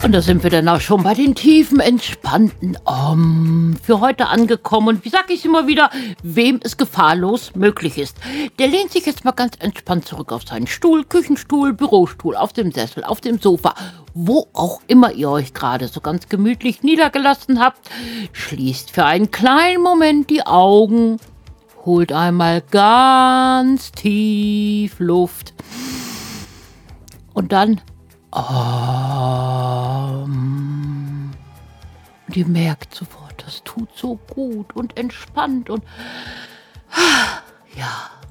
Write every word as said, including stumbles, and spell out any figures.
Und da sind wir dann auch schon bei den tiefen, entspannten Om für heute angekommen. Und wie sage ich immer wieder, wem es gefahrlos möglich ist, der lehnt sich jetzt mal ganz entspannt zurück auf seinen Stuhl, Küchenstuhl, Bürostuhl, auf dem Sessel, auf dem Sofa, wo auch immer ihr euch gerade so ganz gemütlich niedergelassen habt. Schließt für einen kleinen Moment die Augen, holt einmal ganz tief Luft und dann Um. Und ihr merkt sofort, das tut so gut und entspannt und ja.